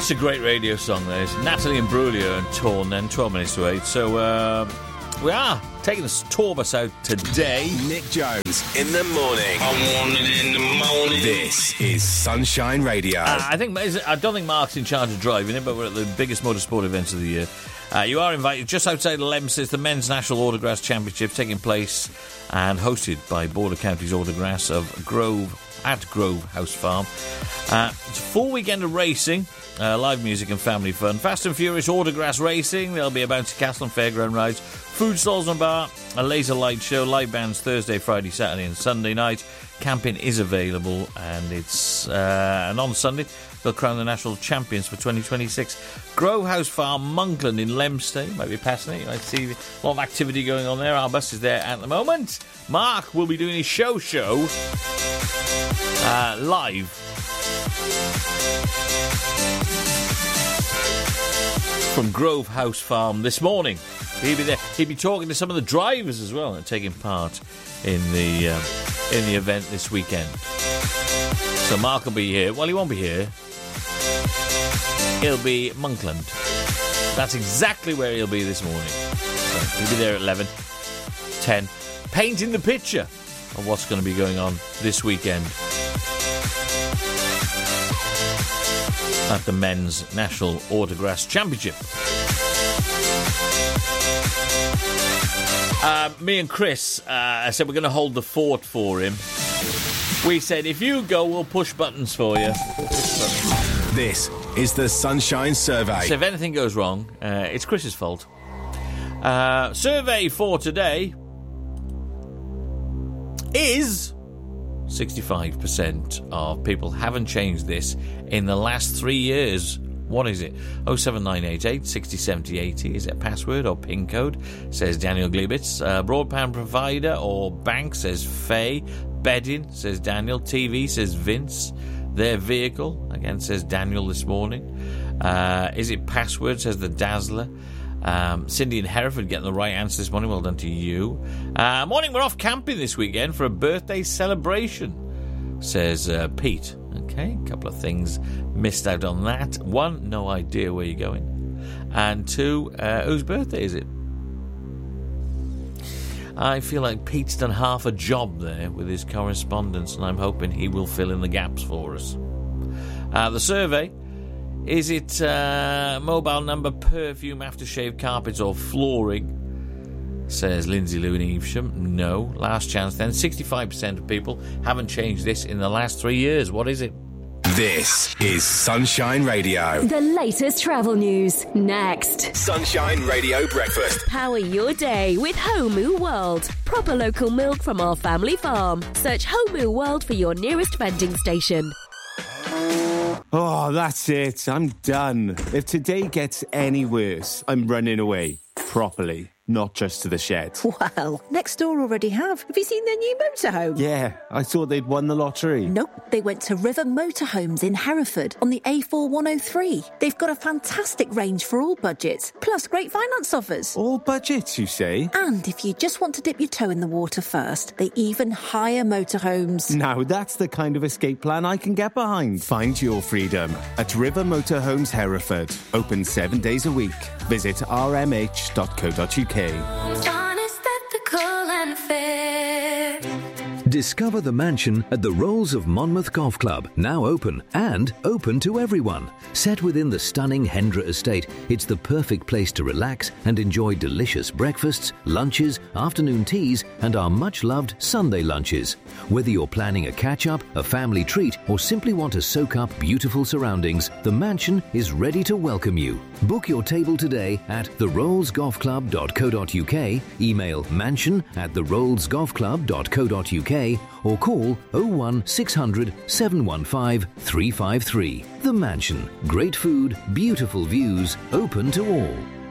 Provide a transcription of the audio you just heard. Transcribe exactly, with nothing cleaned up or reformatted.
That's a great radio song, there is. Natalie Imbruglia and Torn, then twelve minutes to eight. So, uh, we are taking the tour bus out today. Nick Jones in the morning. I want it in the morning. This is Sunshine Radio. Uh, I think I don't think Mark's in charge of driving it, but we're at the biggest motorsport events of the year. Uh, you are invited just outside Lemsey, the Men's National Autograss Championship, taking place and hosted by Border Counties Autograss of Grove at Grove House Farm. Uh, it's a full weekend of racing, uh, live music and family fun. Fast and Furious Autograss racing. There'll be a bouncy castle and fairground rides, food stalls and bar, a laser light show, live bands Thursday, Friday, Saturday and Sunday night. Camping is available, and it's uh, and on Sunday they'll crown the national champions for twenty twenty-six. Grove House Farm, Monkland in Lemsey. Might be passing it. You might see a lot of activity going on there. Our bus is there at the moment. Mark will be doing his show show uh, live from Grove House Farm this morning. He'll be there. He'll be talking to some of the drivers as well and taking part in the um, in the event this weekend. So Mark will be here. Well, he won't be here. He'll be Monkland. That's exactly where he'll be this morning. So he'll be there at eleven, ten, painting the picture of what's going to be going on this weekend at the Men's National Autograss Championship. Uh, me and Chris uh, said we're going to hold the fort for him. We said, if you go, we'll push buttons for you. This is the Sunshine Survey. So if anything goes wrong, uh, it's Chris's fault. Uh, survey for today is sixty-five percent of people haven't changed this in the last three years. What is it? oh seven nine eight eight, six oh, seven oh, eight oh. Is it a password or PIN code? Says Daniel Glibitz. Uh, broadband provider or bank, says Faye. Bedding, says Daniel. T V, says Vince. Their vehicle, again, says Daniel this morning. Uh, is it password, says the Dazzler. Um, Cindy in Hereford getting the right answer this morning. Well done to you. Uh, morning, we're off camping this weekend for a birthday celebration, says uh, Pete. Okay, a couple of things missed out on that. One, no idea where you're going. And two, uh, whose birthday is it? I feel like Pete's done half a job there with his correspondence, and I'm hoping he will fill in the gaps for us. Uh, the survey, is it uh, mobile number, perfume, aftershave, carpets or flooring? Says Lindsay Lou in Evesham. No. Last chance then. sixty-five percent of people haven't changed this in the last three years. What is it? This is Sunshine Radio. The latest travel news, next. Sunshine Radio Breakfast. Power your day with Homu World. Proper local milk from our family farm. Search Homu World for your nearest vending station. Oh, that's it. I'm done. If today gets any worse, I'm running away. Properly. Not just to the shed. Well, next door already have. Have you seen their new motorhome? Yeah, I thought they'd won the lottery. Nope, they went to River Motorhomes in Hereford on the A four one oh three. They've got a fantastic range for all budgets, plus great finance offers. All budgets, you say? And if you just want to dip your toe in the water first, they even hire motorhomes. Now that's the kind of escape plan I can get behind. Find your freedom at River Motorhomes Hereford. Open seven days a week. Visit r m h dot co dot u k. Honest, ethical and fair. Discover the Mansion at the Rolls of Monmouth Golf Club, now open and open to everyone. Set within the stunning Hendra estate, it's the perfect place to relax and enjoy delicious breakfasts, lunches, afternoon teas, and our much-loved Sunday lunches. Whether you're planning a catch-up, a family treat, or simply want to soak up beautiful surroundings, the Mansion is ready to welcome you. Book your table today at the rolls golf club dot co dot u k, email mansion at the rolls golf club dot co dot u k, or call oh one six hundred, seven one five, three five three. The Mansion. Great food, beautiful views, open to all.